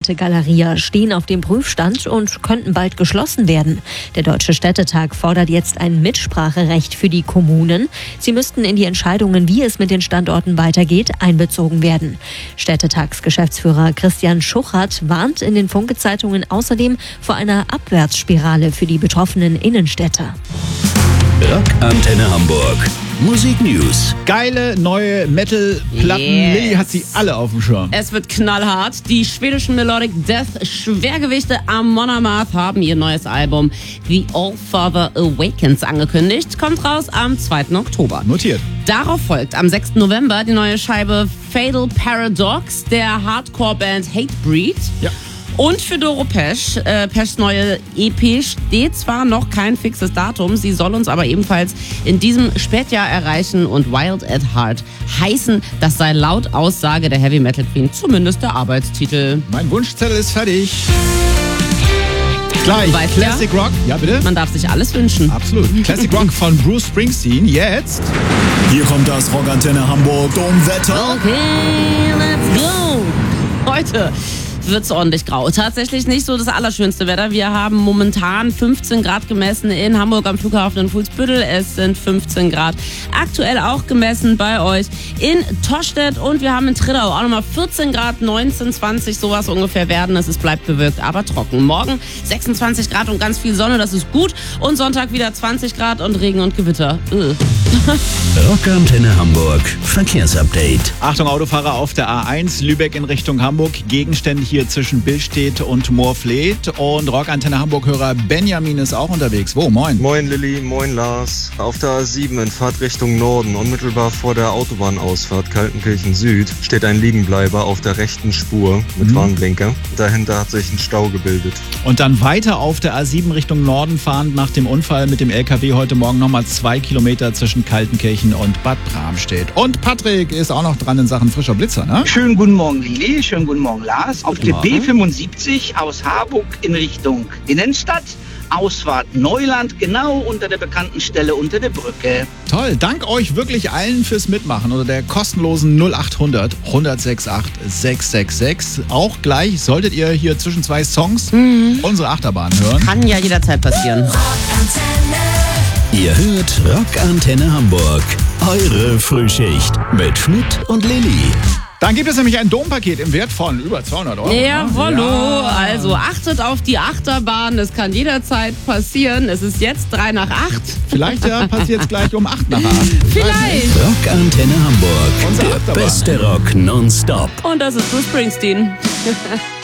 Städte Galeria stehen auf dem Prüfstand und könnten bald geschlossen werden. Der Deutsche Städtetag fordert jetzt ein Mitspracherecht für die Kommunen. Sie müssten in die Entscheidungen, wie es mit den Standorten weitergeht, einbezogen werden. Städtetagsgeschäftsführer Christian Schuchert warnt in den Funke-Zeitungen außerdem vor einer Abwärtsspirale für die betroffenen Innenstädte. Rockantenne Hamburg. Musik News. Geile neue Metal-Platten. Yes. Lilly hat sie alle auf dem Schirm. Es wird knallhart. Die schwedischen Melodic Death Schwergewichte Amon Amarth haben ihr neues Album The All-Father Awakens angekündigt. Kommt raus am 2. Oktober. Notiert. Darauf folgt am 6. November die neue Scheibe Fatal Paradox der Hardcore-Band Hatebreed. Ja. Und für Doro Pesch, Peschs neue EP steht zwar noch kein fixes Datum, sie soll uns aber ebenfalls in diesem Spätjahr erreichen und Wild at Heart heißen. Das sei laut Aussage der Heavy Metal Queen zumindest der Arbeitstitel. Mein Wunschzettel ist fertig. Gleich. Weißt Classic Rock. Ja, bitte? Man darf sich alles wünschen. Absolut. Classic Rock von Bruce Springsteen. Jetzt. Hier kommt das Rockantenne Hamburg Domwetter. Okay, let's go. Heute wird's ordentlich grau. Tatsächlich nicht so das allerschönste Wetter. Wir haben momentan 15 Grad gemessen in Hamburg am Flughafen in Fuhlsbüttel. Es sind 15 Grad aktuell auch gemessen bei euch in Tostedt. Und wir haben in Trittau auch nochmal 14 Grad, 19, 20, sowas ungefähr werden es. Es bleibt bewölkt, aber trocken. Morgen 26 Grad und ganz viel Sonne, das ist gut. Und Sonntag wieder 20 Grad und Regen und Gewitter. Rockantenne Hamburg. Verkehrsupdate. Achtung, Autofahrer auf der A1 Lübeck in Richtung Hamburg. Gegenstände hier zwischen Billstedt und Moorfleet. Und Rockantenne Hamburg-Hörer Benjamin ist auch unterwegs. Wo? Moin. Moin Lilly, moin Lars. Auf der A7 in Fahrtrichtung Norden, unmittelbar vor der Autobahnausfahrt Kaltenkirchen Süd, steht ein Liegenbleiber auf der rechten Spur mit Warnblinker. Dahinter hat sich ein Stau gebildet. Und dann weiter auf der A7 Richtung Norden fahrend nach dem Unfall mit dem LKW heute Morgen nochmal 2 Kilometer zwischen Kaltenkirchen und Bad Bramstedt. Und Patrick ist auch noch dran in Sachen frischer Blitzer, ne? Schönen guten Morgen, Lili. Schönen guten Morgen, Lars. Auf der B75 aus Harburg in Richtung Innenstadt. Ausfahrt Neuland, genau unter der bekannten Stelle unter der Brücke. Toll, dank euch wirklich allen fürs Mitmachen unter der kostenlosen 0800 1068 666. Auch gleich solltet ihr hier zwischen zwei Songs unsere Achterbahn hören. Kann ja jederzeit passieren. Ihr hört Rockantenne Hamburg. Eure Frühschicht mit Schmidt und Lilly. Dann gibt es nämlich ein Dompaket im Wert von über 200 Euro. Jawollo, Ja. also achtet auf die Achterbahn, es kann jederzeit passieren. Es ist jetzt 3 nach 8. Vielleicht passiert es gleich um 8 nach 8. Vielleicht. Rockantenne Hamburg. Unsere Der Achterbahn. beste Rock nonstop. Und das ist Bruce Springsteen.